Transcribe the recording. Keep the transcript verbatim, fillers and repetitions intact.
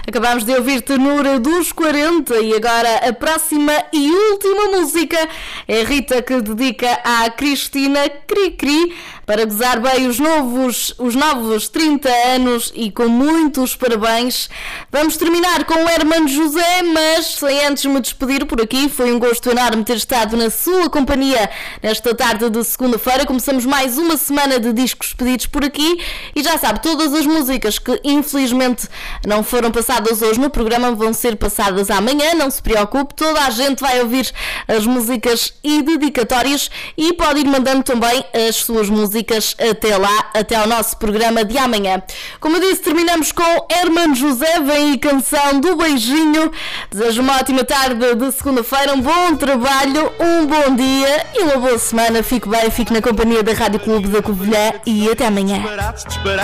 Acabámos de ouvir Tenura dos quarenta e agora a próxima e última música é a Rita que dedica à Cristina Cri-Cri para gozar bem os novos, os novos trinta anos e com muitos parabéns. Vamos terminar com o Hermano José, mas sem antes me despedir por aqui. Foi um gosto enorme ter estado na sua companhia nesta tarde de segunda-feira. Começamos mais uma semana de discos pedidos por aqui e já sabe, todas as músicas que infelizmente não foram passadas hoje no programa vão ser passadas amanhã, não se preocupe, toda a gente vai ouvir as músicas e dedicatórias e pode ir mandando também as suas músicas até lá, até ao nosso programa de amanhã. Como eu disse, terminamos com Hermano José, vem aí canção do beijinho. Desejo uma ótima tarde de segunda-feira, um bom trabalho, um bom dia e uma boa semana. Fique bem, fique na companhia da Rádio Clube da Covilhã e até amanhã.